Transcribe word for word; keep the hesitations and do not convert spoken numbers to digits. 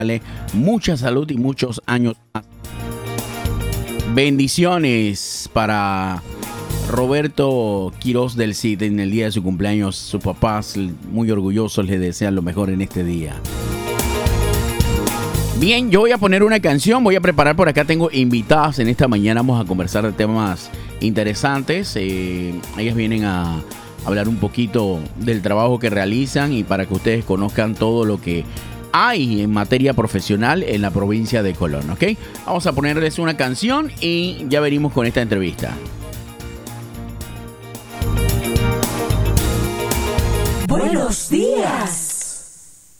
mucha salud y muchos años más. Bendiciones para Roberto Quiroz del Cid en el día de su cumpleaños. Sus papás muy orgullosos le desean lo mejor en este día. Bien, yo voy a poner una canción, voy a preparar por acá, tengo invitadas en esta mañana, vamos a conversar de temas interesantes. Eh, ellas vienen a hablar un poquito del trabajo que realizan y para que ustedes conozcan todo lo que hay en materia profesional en la provincia de Colón, ¿ok? Vamos a ponerles una canción y ya venimos con esta entrevista. Buenos días.